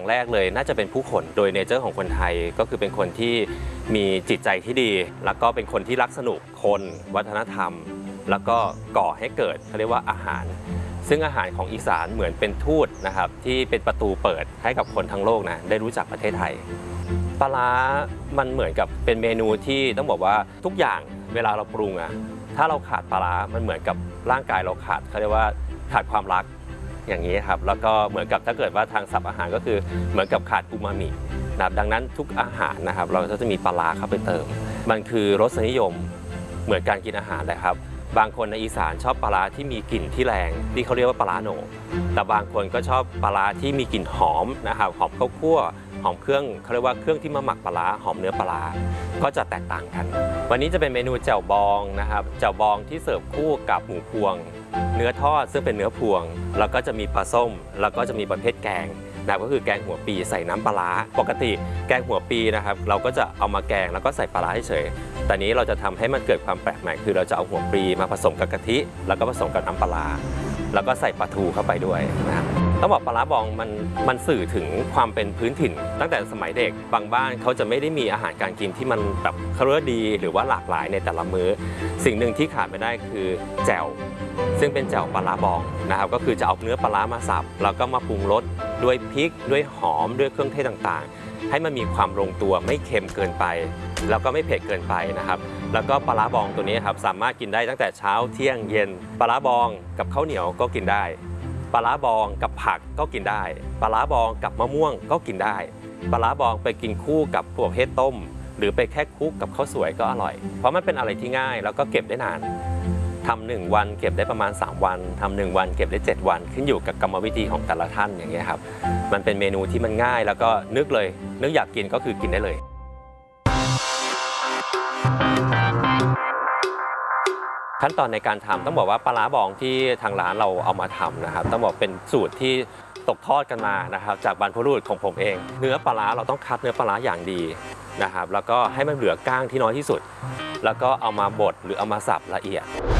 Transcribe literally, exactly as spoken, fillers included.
แรกเลยน่าจะเป็นผู้คนโดยเนเจอร์ของคนไทยก็คือเป็นคนที่มีจิตใจที่ดีแล้วก็เป็นคนที่รักสนุกคนวัฒนธรรมแล้วก็ก่อให้เกิดเขาเรียกว่าอาหารซึ่งอาหารของอีสานเหมือนเป็นทูตนะครับที่เป็นประตูเปิดให้กับคนทั้งโลกนะได้รู้จักประเทศไทยปลาร้ามันเหมือนกับเป็นเมนูที่ต้องบอกว่าทุกอย่างเวลาเราปรุงอะถ้าเราขาดปลาร้ามันเหมือนกับร่างกายเราขาดเขาเรียกว่าขาดความรักอย่างนี้ครับแล้วก็เหมือนกับถ้าเกิดว่าทางศัพท์อาหารก็คือเหมือนกับขาดอูมามินะครับดังนั้นทุกอาหารนะครับเราก็จะมีปลาร้าเข้าไปเติมมันคือรสนิยมเหมือนการกินอาหารเลยครับบางคนในอีสานชอบปลาร้าที่มีกลิ่นที่แรงที่เขาเรียกว่าปลาร้าโหนแต่บางคนก็ชอบปลาร้าที่มีกลิ่นหอมนะครับหอมข้าวคั่วหอมเครื่องเขาเรียกว่าเครื่องที่มาหมักปลาร้าหอมเนื้อปลาร้าก็จะแตกต่างกันวันนี้จะเป็นเมนูแจ่วบองนะครับแจ่วบองที่เสิร์ฟคู่กับหมูพวงเนื้อทอดซึ่งเป็นเนื้อพวงแล้วก็จะมีปลาส้มแล้วก็จะมีประเภทแกงนะก็คือแกงหัวปีใส่น้ำปลาร้าปกติแกงหัวปีนะครับเราก็จะเอามาแกงแล้วก็ใส่ปลาร้าเฉยแต่นี้เราจะทำให้มันเกิดความแปลกใหม่คือเราจะเอาหัวปลีมาผสมกับกะทิแล้วก็ผสมกับน้ำปลาร้าแล้วก็ใส่ปลาทูเข้าไปด้วยนะต้องบอกปลาร้าบองมันมันสื่อถึงความเป็นพื้นถิ่นตั้งแต่สมัยเด็กบางบ้านเขาจะไม่ได้มีอาหารการกินที่มันแบบเขาเรียกว่าดีหรือว่าหลากหลายในแต่ละมื้อสิ่งหนึ่งที่ขาดไม่ได้คือแจ่วซึ่งเป็นแจ่วปลาร้าบองนะครับก็คือจะเอาเนื้อปลาร้ามาสับแล้วก็มาปรุงรสด้วยพริกด้วยหอมด้วยเครื่องเทศต่างๆให้มันมีความลงตัวไม่เค็มเกินไปแล้วก็ไม่เผ็ดเกินไปนะครับแล้วก็ปลาร้าบองตัวนี้ครับสามารถกินได้ตั้งแต่เช้าเที่ยงเย็นปลาร้าบองกับข้าวเหนียวก็กินได้ปลาร้าบองกับผักก็กินได้ปลาร้าบองกับมะม่วงก็กินได้ปลาร้าบองไปกินคู่กับพวกเห็ดต้มหรือไปแค่คลุกกับข้าวสวยก็อร่อยเพราะมันเป็นอะไรที่ง่ายแล้วก็เก็บได้นานทำหนึ่งวันเก็บได้ประมาณสามวันทำหนึ่งวันเก็บได้เจ็ดวันขึ้นอยู่กับกรรมวิธีของแต่ละท่านอย่างเงี้ยครับมันเป็นเมนูที่มันง่ายแล้วก็นึกเลยนึกอยากกินก็คือกินได้เลยขั้นตอนในการทำต้องบอกว่าปลาร้าบองที่ทางร้านเราเอามาทำนะครับต้องบอกเป็นสูตรที่ตกทอดกันมานะครับจากบรรพบุรุษของผมเองเนื้อปลาร้าเราต้องคัดเนื้อปลาร้าอย่างดีนะครับแล้วก็ให้มันเหลือก้างที่น้อยที่สุดแล้วก็เอามาบดหรือเอามาสับละเอียด